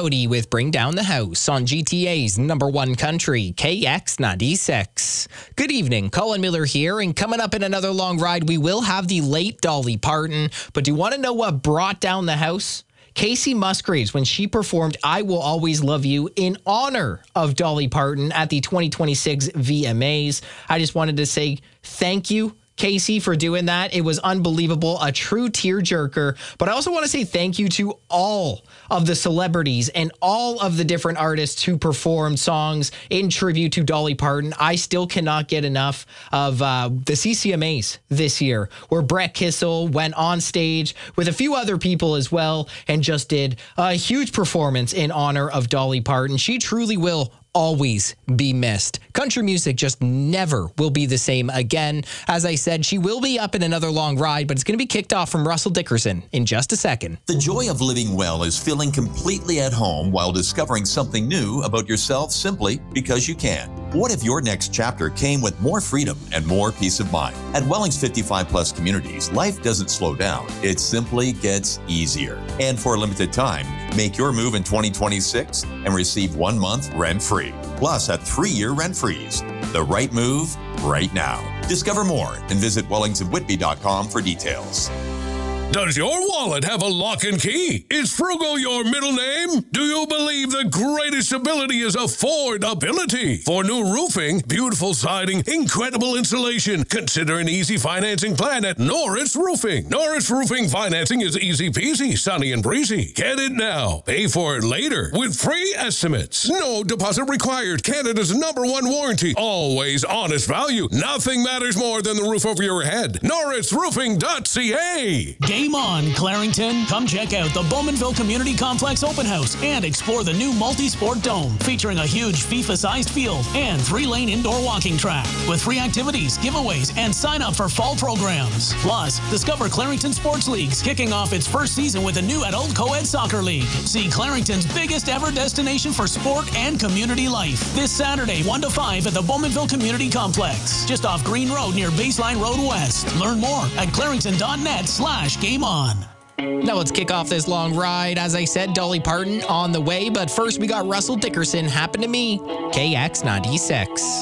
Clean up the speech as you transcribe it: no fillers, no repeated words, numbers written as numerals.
Brody with Bring Down the House on GTA's #1 country, KX96. Good evening, Colin Miller here, and coming up in another long ride, we will have the late Dolly Parton. But do you want to know what brought down the house? Kacey Musgraves, when she performed I Will Always Love You in honor of Dolly Parton at the 2026 VMAs. I just wanted to say thank you, Kacey, for doing that. It was unbelievable, a true tearjerker. But I also want to say thank you to all of the celebrities and all of the different artists who performed songs in tribute to Dolly Parton. I still cannot get enough of the CCMAs this year, where Brett Kissel went on stage with a few other people as well and just did a huge performance in honor of Dolly Parton. She truly will always be missed. Country music just never will be the same again. As I said, she will be up in another long ride, but it's going to be kicked off from Russell Dickerson in just a second. The joy of living well is feeling completely at home while discovering something new about yourself simply because you can. What if your next chapter came with more freedom and more peace of mind? At Welling's 55 Plus communities, life doesn't slow down. It simply gets easier. And for a limited time, make your move in 2026 and receive 1 month rent-free. Plus a 3-year rent-freeze. The right move, right now. Discover more and visit wellingsandwhitby.com for details. Does your wallet have a lock and key? Is Frugal your middle name? Do you believe the greatest ability is affordability? For new roofing, beautiful siding, incredible insulation, consider an easy financing plan at Norris Roofing. Norris Roofing financing is easy peasy, sunny and breezy. Get it now. Pay for it later with free estimates. No deposit required. Canada's #1 warranty. Always honest value. Nothing matters more than the roof over your head. NorrisRoofing.ca. Game on, Clarington. Come check out the Bowmanville Community Complex Open House and explore the new multi-sport dome featuring a huge FIFA-sized field and 3-lane indoor walking track with free activities, giveaways, and sign up for fall programs. Plus, discover Clarington Sports Leagues kicking off its first season with a new adult co-ed soccer league. See Clarington's biggest ever destination for sport and community life this Saturday 1 to 5 at the Bowmanville Community Complex, just off Green Road near Baseline Road West. Learn more at clarington.net/game on. Now let's kick off this long ride. As I said, Dolly Parton on the way, but first we got Russell Dickerson, Happen to Me, KX96.